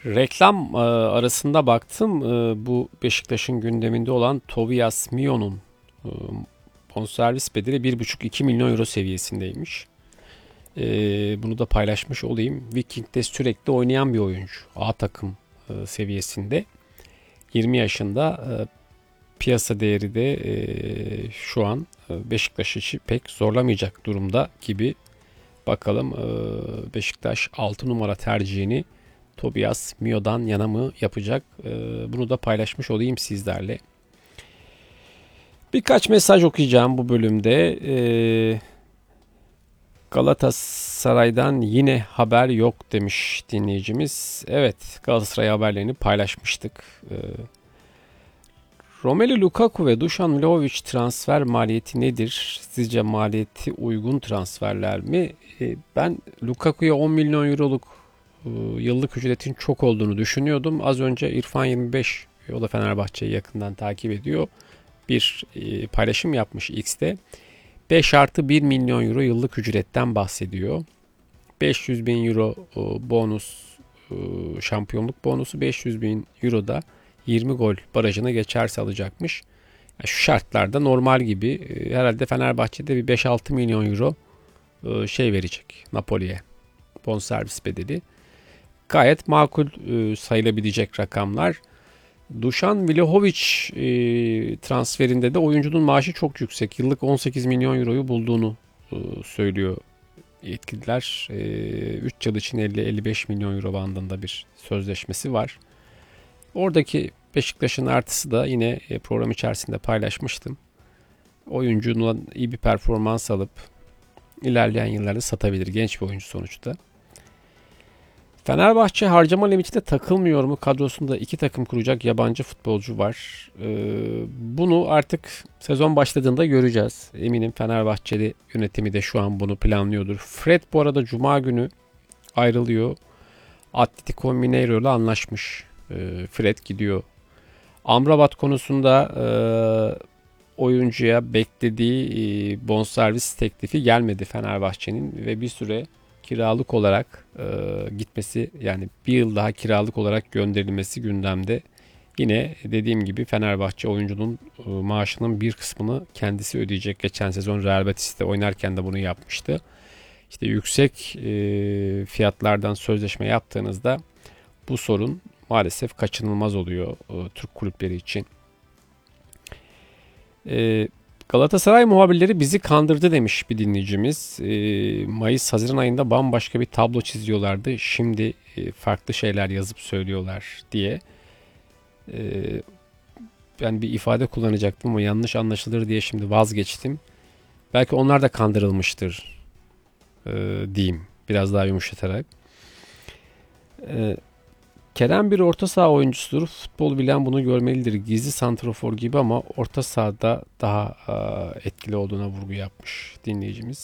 Reklam arasında baktım. Bu Beşiktaş'ın gündeminde olan Tobias Mio'nun e, bonservis bedeli 1,5-2 milyon euro seviyesindeymiş. Bunu da paylaşmış olayım. Viking'de sürekli oynayan bir oyuncu. A takım seviyesinde. 20 yaşında, piyasa değeri de şu an Beşiktaş için pek zorlamayacak durumda gibi. Bakalım Beşiktaş 6 numara tercihini Tobias Mio'dan yana mı yapacak? Bunu da paylaşmış olayım sizlerle. Birkaç mesaj okuyacağım bu bölümde. Galatasaray'dan yine haber yok demiş dinleyicimiz. Evet, Galatasaray haberlerini paylaşmıştık. Romelu Lukaku ve Dušan Vlahović transfer maliyeti nedir? Sizce maliyeti uygun transferler mi? Ben Lukaku'ya 10 milyon euroluk yıllık ücretin çok olduğunu düşünüyordum. Az önce İrfan 25, o da Fenerbahçe'yi yakından takip ediyor, bir paylaşım yapmış X'te. 5 artı 1 milyon euro yıllık ücretten bahsediyor. 500 bin euro bonus, şampiyonluk bonusu, 500 bin euro da 20 gol barajına geçerse alacakmış. Yani şu şartlarda normal gibi, herhalde Fenerbahçe'de bir 5-6 milyon euro şey verecek Napoli'ye, bonservis bedeli. Gayet makul sayılabilecek rakamlar. Dušan Vlahović transferinde de oyuncunun maaşı çok yüksek. Yıllık 18 milyon euroyu bulduğunu söylüyor yetkililer. 3 yıl için 50-55 milyon euro bandında bir sözleşmesi var. Oradaki Beşiktaş'ın artısı da yine program içerisinde paylaşmıştım. Oyuncunun iyi bir performans alıp ilerleyen yıllarda satabilir. Genç bir oyuncu sonuçta. Fenerbahçe harcama limitine takılmıyor mu? Kadrosunda 2 takım kuracak yabancı futbolcu var. Bunu artık sezon başladığında göreceğiz. Eminim Fenerbahçeli yönetimi de şu an bunu planlıyordur. Fred bu arada Cuma günü ayrılıyor. Atletico Mineiro ile anlaşmış. Fred gidiyor. Amrabat konusunda oyuncuya beklediği bonservis teklifi gelmedi Fenerbahçe'nin ve bir süre kiralık olarak gitmesi, yani bir yıl daha kiralık olarak gönderilmesi gündemde. Yine dediğim gibi Fenerbahçe oyuncunun maaşının bir kısmını kendisi ödeyecek. Geçen sezon Real Betis'te oynarken de bunu yapmıştı. İşte yüksek fiyatlardan sözleşme yaptığınızda bu sorun maalesef kaçınılmaz oluyor Türk kulüpleri için. Galatasaray muhabirleri bizi kandırdı demiş bir dinleyicimiz. Mayıs-Haziran ayında bambaşka bir tablo çiziyorlardı. Şimdi farklı şeyler yazıp söylüyorlar diye. Ben bir ifade kullanacaktım ama yanlış anlaşılır diye şimdi vazgeçtim. Belki onlar da kandırılmıştır diyeyim biraz daha yumuşatarak. Kerem bir orta saha oyuncusudur. Futbol bilen bunu görmelidir. Gizli santrafor gibi ama orta sahada daha etkili olduğuna vurgu yapmış dinleyicimiz.